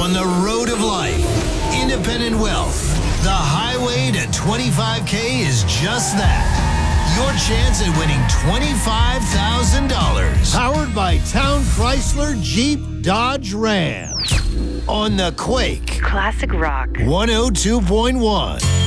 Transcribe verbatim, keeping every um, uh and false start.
on the road of life. Independent Wealth. The highway to twenty-five K is just that. Your chance at winning twenty-five thousand dollars. Powered by Town Chrysler Jeep Dodge Ram. On the Quake. Classic rock. one oh two point one.